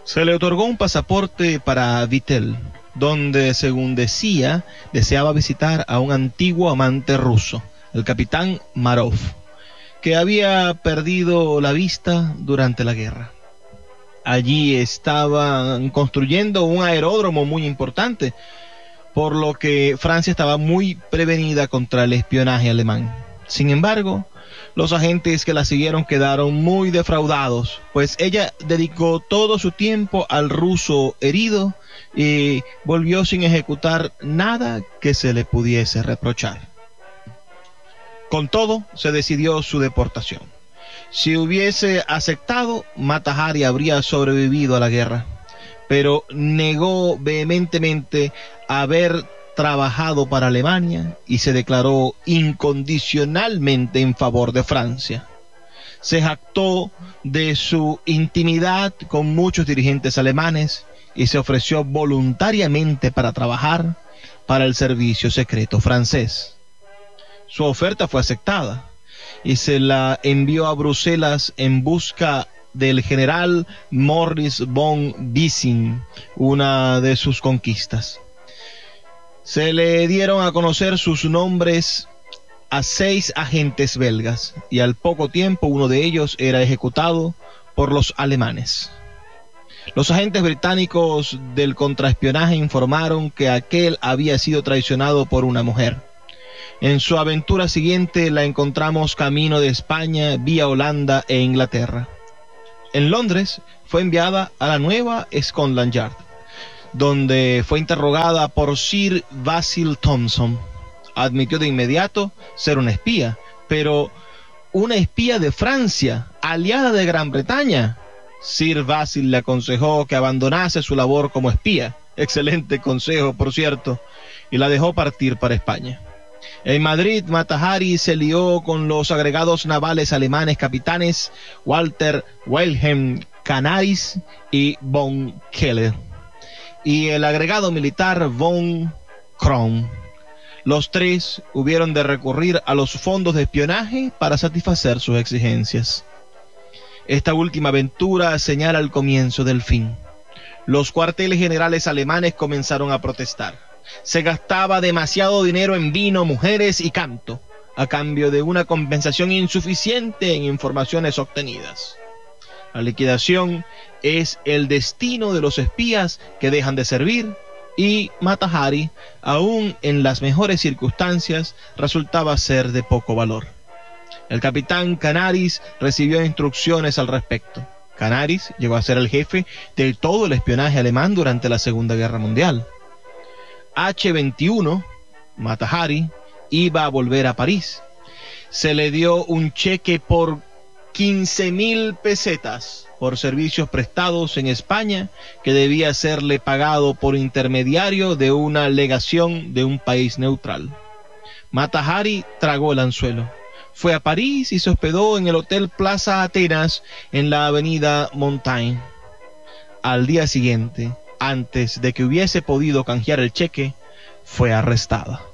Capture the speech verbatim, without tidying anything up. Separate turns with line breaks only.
Se le otorgó un pasaporte para Vittel, donde, según decía, deseaba visitar a un antiguo amante ruso, el capitán Marov, que había perdido la vista durante la guerra. Allí estaban construyendo un aeródromo muy importante, por lo que Francia estaba muy prevenida contra el espionaje alemán. Sin embargo, los agentes que la siguieron quedaron muy defraudados, pues ella dedicó todo su tiempo al ruso herido y volvió sin ejecutar nada que se le pudiese reprochar. Con todo, se decidió su deportación. Si hubiese aceptado, Mata Hari habría sobrevivido a la guerra, pero negó vehementemente haber trabajado para Alemania y se declaró incondicionalmente en favor de Francia. Se jactó de su intimidad con muchos dirigentes alemanes y se ofreció voluntariamente para trabajar para el servicio secreto francés. Su oferta fue aceptada y se la envió a Bruselas en busca del general Maurice von Bissing, una de sus conquistas. Se le dieron a conocer sus nombres a seis agentes belgas y al poco tiempo uno de ellos era ejecutado por los alemanes. Los agentes británicos del contraespionaje informaron que aquel había sido traicionado por una mujer. En su aventura siguiente la encontramos camino de España vía Holanda e Inglaterra. En Londres fue enviada a la nueva Scotland Yard, donde fue interrogada por Sir Basil Thompson. Admitió de inmediato ser una espía, pero una espía de Francia, aliada de Gran Bretaña. Sir Basil le aconsejó que abandonase su labor como espía, excelente consejo por cierto, y la dejó partir para España. En Madrid, Mata Hari se lió con los agregados navales alemanes capitanes Walter Wilhelm Canaris y von Keller, y el agregado militar von Kron. Los tres hubieron de recurrir a los fondos de espionaje para satisfacer sus exigencias. Esta última aventura señala el comienzo del fin. Los cuarteles generales alemanes comenzaron a protestar. Se gastaba demasiado dinero en vino, mujeres y canto, a cambio de una compensación insuficiente en informaciones obtenidas. La liquidación es el destino de los espías que dejan de servir, y Mata Hari, aún en las mejores circunstancias, resultaba ser de poco valor. El capitán Canaris recibió instrucciones al respecto. Canaris llegó a ser el jefe de todo el espionaje alemán durante la Segunda Guerra Mundial. H veintiuno, Mata Hari, iba a volver a París. Se le dio un cheque por quince mil pesetas por servicios prestados en España, que debía serle pagado por intermediario de una legación de un país neutral. Mata Hari tragó el anzuelo. Fue a París y se hospedó en el Hotel Plaza Atenas en la avenida Montaigne. Al día siguiente, antes de que hubiese podido canjear el cheque, fue arrestada.